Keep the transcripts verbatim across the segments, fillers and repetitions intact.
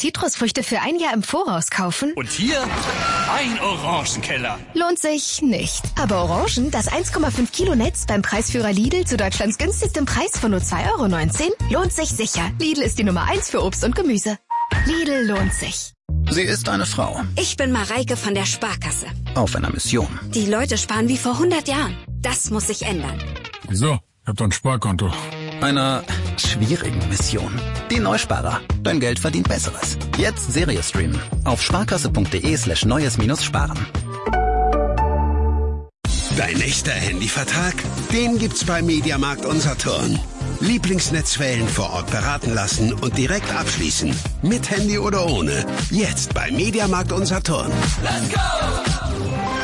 Zitrusfrüchte für ein Jahr im Voraus kaufen? Und hier ein Orangenkeller. Lohnt sich nicht. Aber Orangen, das eins Komma fünf Kilo Netz beim Preisführer Lidl zu Deutschlands günstigstem Preis von nur zwei Euro neunzehn, lohnt sich sicher. Lidl ist die Nummer eins für Obst und Gemüse. Lidl lohnt sich. Sie ist eine Frau. Ich bin Mareike von der Sparkasse. Auf einer Mission. Die Leute sparen wie vor hundert Jahren. Das muss sich ändern. Wieso? Ich hab doch ein Sparkonto. Einer schwierigen Mission. Die Neusparer. Dein Geld verdient Besseres. Jetzt Serie streamen. Auf sparkasse.de slash neues minus sparen. Dein echter Handyvertrag? Den gibt's bei Mediamarkt und Saturn. Lieblingsnetzwellen vor Ort beraten lassen und direkt abschließen. Mit Handy oder ohne. Jetzt bei Mediamarkt und Saturn. Let's go!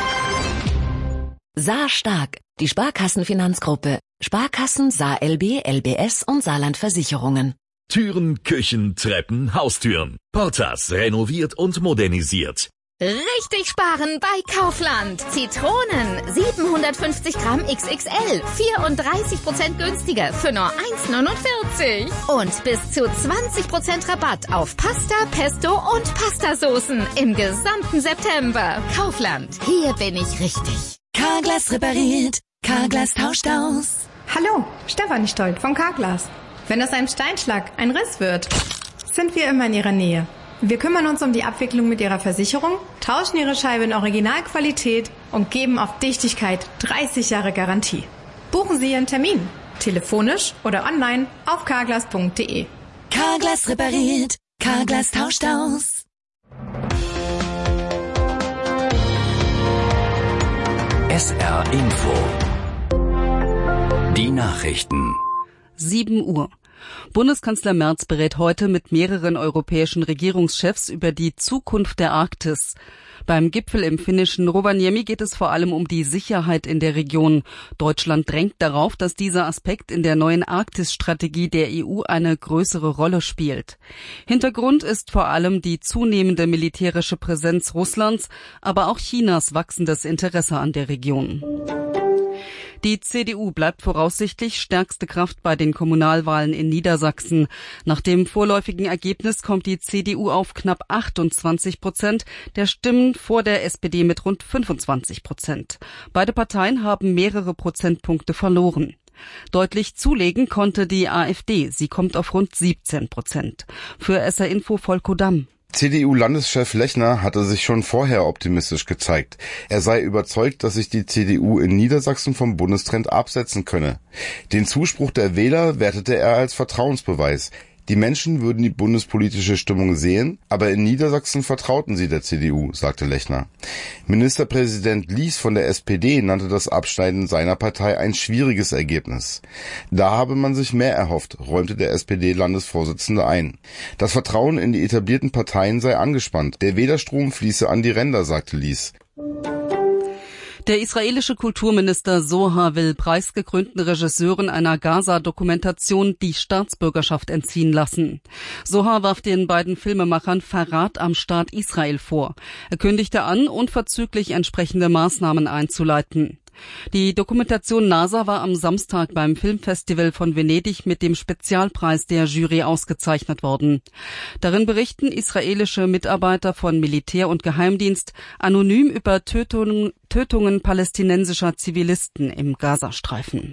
Saar Stark, die Sparkassenfinanzgruppe. Sparkassen, Saar L B, L B S und Saarland Versicherungen. Türen, Küchen, Treppen, Haustüren. Portas renoviert und modernisiert. Richtig sparen bei Kaufland. Zitronen, siebenhundertfünfzig Gramm X X L, vierunddreißig Prozent günstiger für nur eins neunundvierzig. Und bis zu zwanzig Prozent Rabatt auf Pasta, Pesto und Pastasoßen im gesamten September. Kaufland, hier bin ich richtig. Carglass repariert, Carglass tauscht aus. Hallo, Stefanie Stolt von Carglass. Wenn aus einem Steinschlag ein Riss wird, sind wir immer in Ihrer Nähe. Wir kümmern uns um die Abwicklung mit Ihrer Versicherung, tauschen Ihre Scheibe in Originalqualität und geben auf Dichtigkeit dreißig Jahre Garantie. Buchen Sie Ihren Termin, telefonisch oder online auf carglass punkt de. Carglass repariert, Carglass tauscht aus. S R Info. Die Nachrichten. sieben Uhr. Bundeskanzler Merz berät heute mit mehreren europäischen Regierungschefs über die Zukunft der Arktis. Beim Gipfel im finnischen Rovaniemi geht es vor allem um die Sicherheit in der Region. Deutschland drängt darauf, dass dieser Aspekt in der neuen Arktisstrategie der E U eine größere Rolle spielt. Hintergrund ist vor allem die zunehmende militärische Präsenz Russlands, aber auch Chinas wachsendes Interesse an der Region. Die C D U bleibt voraussichtlich stärkste Kraft bei den Kommunalwahlen in Niedersachsen. Nach dem vorläufigen Ergebnis kommt die C D U auf knapp achtundzwanzig Prozent der Stimmen vor der S P D mit rund fünfundzwanzig Prozent. Beide Parteien haben mehrere Prozentpunkte verloren. Deutlich zulegen konnte die A f D. Sie kommt auf rund siebzehn Prozent. Für S R Info Volko Damm. C D U-Landeschef Lechner hatte sich schon vorher optimistisch gezeigt. Er sei überzeugt, dass sich die C D U in Niedersachsen vom Bundestrend absetzen könne. Den Zuspruch der Wähler wertete er als Vertrauensbeweis. Die Menschen würden die bundespolitische Stimmung sehen, aber in Niedersachsen vertrauten sie der C D U, sagte Lechner. Ministerpräsident Lies von der S P D nannte das Abschneiden seiner Partei ein schwieriges Ergebnis. Da habe man sich mehr erhofft, räumte der S P D-Landesvorsitzende ein. Das Vertrauen in die etablierten Parteien sei angespannt. Der Wählerstrom fließe an die Ränder, sagte Lies. Der israelische Kulturminister Sohar will preisgekrönten Regisseuren einer Gaza-Dokumentation die Staatsbürgerschaft entziehen lassen. Sohar warf den beiden Filmemachern Verrat am Staat Israel vor. Er kündigte an, unverzüglich entsprechende Maßnahmen einzuleiten. Die Dokumentation NASA war am Samstag beim Filmfestival von Venedig mit dem Spezialpreis der Jury ausgezeichnet worden. Darin berichten israelische Mitarbeiter von Militär und Geheimdienst anonym über Tötungen, Tötungen palästinensischer Zivilisten im Gazastreifen.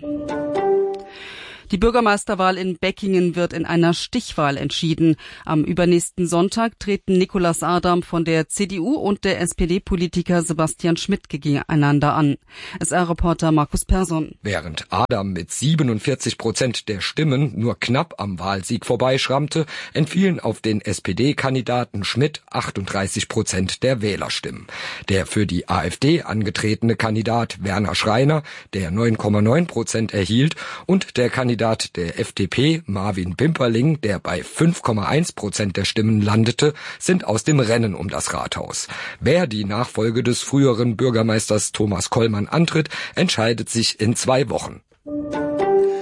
Die Bürgermeisterwahl in Beckingen wird in einer Stichwahl entschieden. Am übernächsten Sonntag treten Nicolas Adam von der C D U und der S P D-Politiker Sebastian Schmidt gegeneinander an. S R-Reporter Markus Persson. Während Adam mit siebenundvierzig Prozent der Stimmen nur knapp am Wahlsieg vorbeischrammte, entfielen auf den S P D-Kandidaten Schmidt achtunddreißig Prozent der Wählerstimmen. Der für die A f D angetretene Kandidat Werner Schreiner, der neun Komma neun Prozent erhielt, und der Kandidat der F D P, Marvin Pimperling, der bei fünf Komma eins Prozent der Stimmen landete, sind aus dem Rennen um das Rathaus. Wer die Nachfolge des früheren Bürgermeisters Thomas Kollmann antritt, entscheidet sich in zwei Wochen.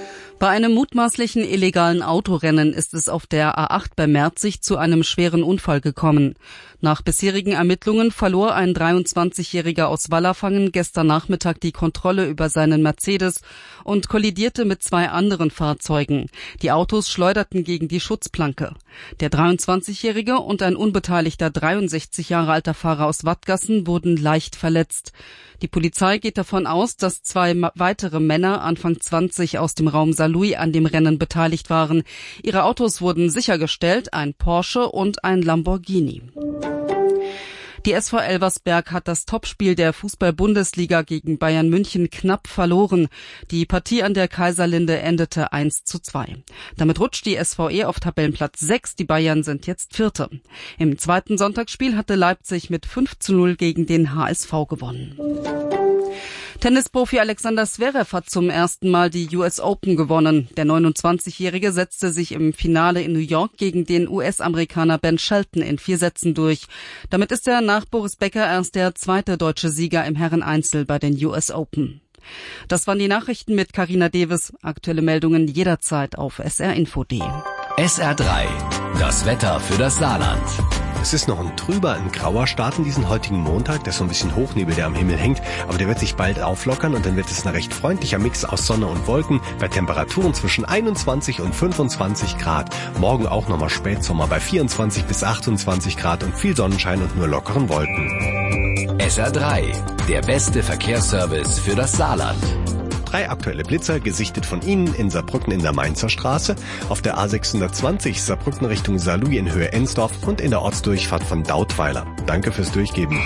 Bei einem mutmaßlichen illegalen Autorennen ist es auf der A acht bei Merzig zu einem schweren Unfall gekommen. Nach bisherigen Ermittlungen verlor ein dreiundzwanzigjähriger aus Wallerfangen gestern Nachmittag die Kontrolle über seinen Mercedes und kollidierte mit zwei anderen Fahrzeugen. Die Autos schleuderten gegen die Schutzplanke. Der dreiundzwanzigjährige und ein unbeteiligter dreiundsechzig Jahre alter Fahrer aus Wattgassen wurden leicht verletzt. Die Polizei geht davon aus, dass zwei weitere Männer Anfang zwanzig aus dem Raum Saarlouis an dem Rennen beteiligt waren. Ihre Autos wurden sichergestellt, ein Porsche und ein Lamborghini. Die S V Elversberg hat das Topspiel der Fußball-Bundesliga gegen Bayern München knapp verloren. Die Partie an der Kaiserlinde endete eins zu zwei. Damit rutscht die S V E auf Tabellenplatz sechs, die Bayern sind jetzt Vierte. Im zweiten Sonntagsspiel hatte Leipzig mit fünf zu null gegen den H S V gewonnen. Tennisprofi Alexander Zverev hat zum ersten Mal die U S Open gewonnen. Der neunundzwanzigjährige setzte sich im Finale in New York gegen den U S-Amerikaner Ben Shelton in vier Sätzen durch. Damit ist er nach Boris Becker erst der zweite deutsche Sieger im Herreneinzel bei den U S Open. Das waren die Nachrichten mit Carina Deves. Aktuelle Meldungen jederzeit auf s r info punkt d e. S R drei, das Wetter für das Saarland. Es ist noch ein trüber, ein grauer Start in diesen heutigen Montag. Da ist so ein bisschen Hochnebel, der am Himmel hängt. Aber der wird sich bald auflockern und dann wird es ein recht freundlicher Mix aus Sonne und Wolken bei Temperaturen zwischen einundzwanzig und fünfundzwanzig Grad. Morgen auch nochmal Spätsommer bei vierundzwanzig bis achtundzwanzig Grad und viel Sonnenschein und nur lockeren Wolken. S R drei, der beste Verkehrsservice für das Saarland. Drei aktuelle Blitzer, gesichtet von Ihnen in Saarbrücken in der Mainzer Straße, auf der A sechshundertzwanzig Saarbrücken Richtung Saarlouis in Höhe Ensdorf und in der Ortsdurchfahrt von Dautweiler. Danke fürs Durchgeben.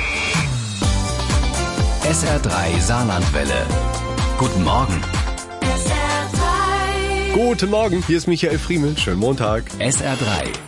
S R drei Saarlandwelle. Guten Morgen. S R drei. Guten Morgen, hier ist Michael Friemel. Schönen Montag. S R drei.